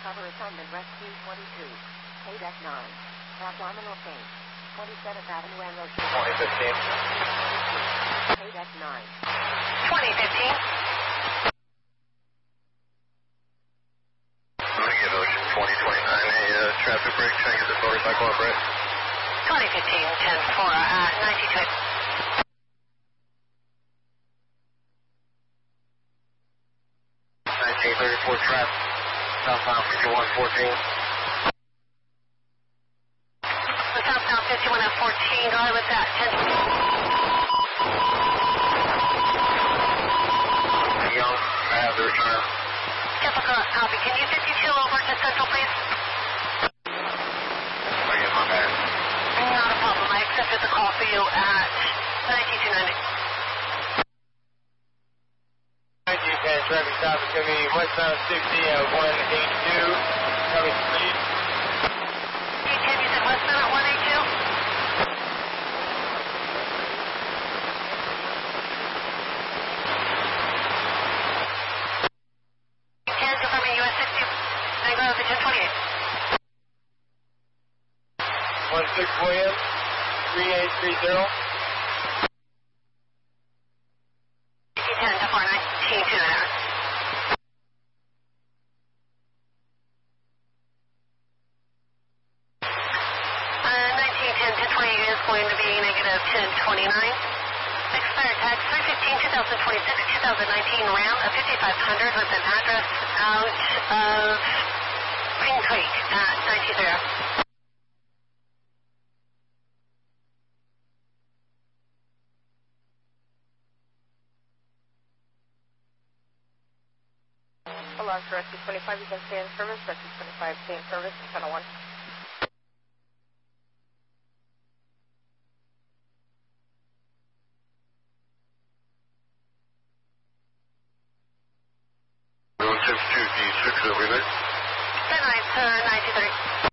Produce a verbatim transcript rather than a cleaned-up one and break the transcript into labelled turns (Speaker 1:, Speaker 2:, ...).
Speaker 1: Cover assignment rescue twenty-two. K deck nine. Abdominal pain. twenty-seventh Avenue and Rochelle.
Speaker 2: twenty fifteen.
Speaker 1: K deck nine.
Speaker 3: twenty fifteen.
Speaker 2: I'm going to get Ocean twenty twenty-nine a uh, traffic break. Try to get this motorcycle up, right?
Speaker 3: twenty fifteen, ten four, uh, ninety-two.
Speaker 2: nineteen thirty-four traffic. Southbound fifty-one fourteen.
Speaker 3: The southbound fifty-one at fourteen, go ahead with that, ten.
Speaker 2: Young, I have the return.
Speaker 3: Typical copy. Can you fifty-two over to Central, please?
Speaker 2: I get my bad.
Speaker 3: Not a problem. I accepted the call for you at ninety-two ninety.
Speaker 2: nineteen ten traffic stop is going to be westbound sixty at one eighty-two. Coming speed.
Speaker 3: Hey, Tim, you said westbound at one eighty-two? ten, confirming U S sixty. Then go to ten twenty-eight.
Speaker 2: one six William, three eight three zero.
Speaker 3: ten to four nineteen two and a half. Uh, nineteen ten, ten twenty-eight is going to be negative ten twenty-nine. Expired tag three fifteen, twenty twenty-six, twenty nineteen Ram, a fifty-five hundred with an address out of Green Creek at nine two zero.
Speaker 1: Alarm for rescue twenty-five, you can stay in service. Rescue twenty-five, stay in service, channel one.
Speaker 2: Road six two D six over there.
Speaker 3: ten nine, uh, nine two three.